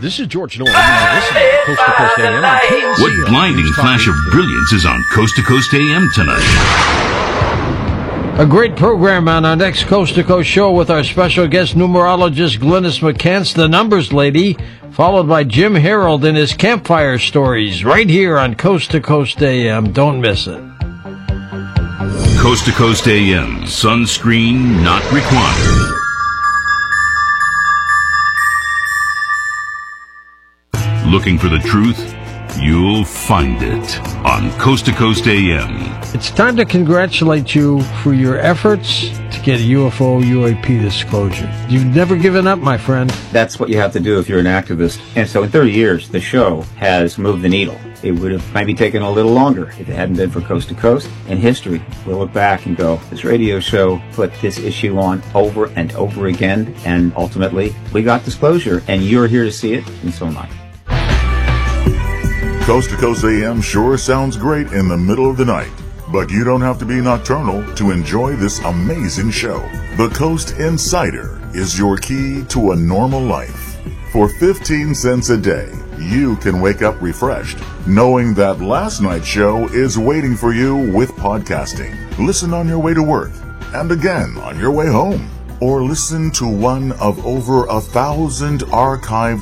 This is George Norton. You're listening to Coast to Coast AM on KNCL. What blinding flash of brilliance is on Coast to Coast AM tonight? A great program on our next Coast to Coast show with our special guest numerologist Glynis McCants, the numbers lady, followed by Jim Harold and his campfire stories right here on Coast to Coast AM. Don't miss it. Coast to Coast AM, sunscreen not required. Looking for the truth? You'll find it on Coast to Coast AM. It's time to congratulate you for your efforts to get UFO UAP disclosure. You've never given up, my friend. That's what you have to do if you're an activist. And so in 30 years, the show has moved the needle. It would have maybe taken a little longer if it hadn't been for Coast to Coast. In history, we'll look back and go, this radio show put this issue on over and over again, and ultimately, we got disclosure, and you're here to see it, and so am I. Coast to Coast AM sure sounds great in the middle of the night, but you don't have to be nocturnal to enjoy this amazing show. The Coast Insider is your key to a normal life. For 15 cents a day, you can wake up refreshed, knowing that last night's show is waiting for you with podcasting. Listen on your way to work, and again on your way home, or listen to one of over 1,000 archived